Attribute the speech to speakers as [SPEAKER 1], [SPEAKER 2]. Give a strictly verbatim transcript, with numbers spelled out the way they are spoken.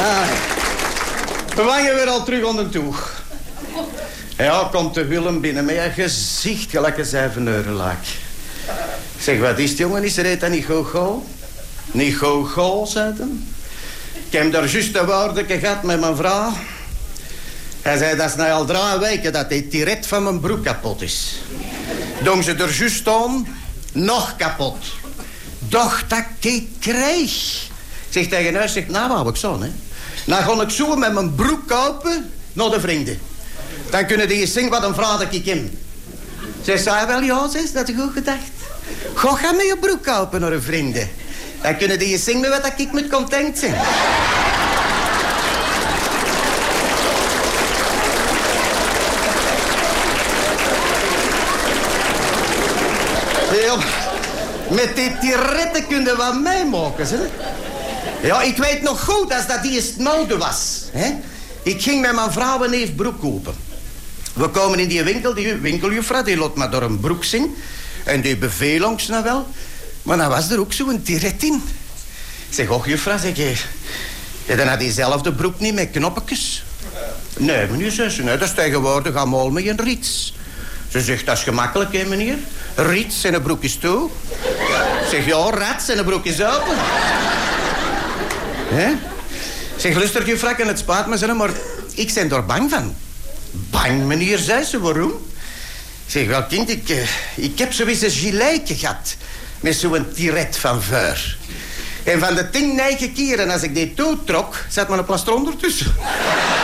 [SPEAKER 1] Ah, we waren weer al terug onder toe. Ja, komt de Willem binnen met een gezicht gelijk een zeveneurenlaak. Zeg, wat is het, jongen? Is er dat niet go-go? Niet go-go, zei hij. Ik heb daar juist een woordje gehad met mijn vrouw. Hij zei, dat is nou al drie weken dat die tiret van mijn broek kapot is. Doen ze er juist aan, nog kapot. Doch dat ik krijg. Zeg tegen huis, zeg, nou wou ik zo, hè. Nou ga ik zo met mijn broek kopen naar de vrienden. Dan kunnen die eens zien wat een vrouw dat ik heb. Zij zei wel, ja, zes, dat is goed gedacht. Ga, ga met je broek kopen naar een vrienden. Dan kunnen die eens zien met wat ik moet content zijn. Ja, met die tiretten kunnen we meemaken, hè. Ja, ik weet nog goed als dat eerst mode was. Hè? Ik ging met mijn vrouw een neef broek kopen. We komen in die winkel, die winkeljuffrouw, die laat me door een broek zien. En die beveelt ons nou wel. Maar dan was er ook zo'n tiret in. Ik zeg, och juffrouw, zeg je... Ja, dan had diezelfde broek niet met knoppetjes. Nee, meneer, zus, nee, dat is tegenwoordig allemaal met een riets. Ze zegt, dat is gemakkelijk, hè, meneer. Riets en een broek is toe. Ik zeg, ja, rats en een broek is open. Hè? Zeg, luister, juffrouw, en het spaat me zo, maar ik ben er bang van. Bang, meneer, zei ze, waarom? Ik zeg, wel, kind, ik, uh, ik heb zoiets een giletje gehad. Met zo'n tiret van vuur. En van de tien negen keren als ik die toetrok, zat me een plastron ertussen.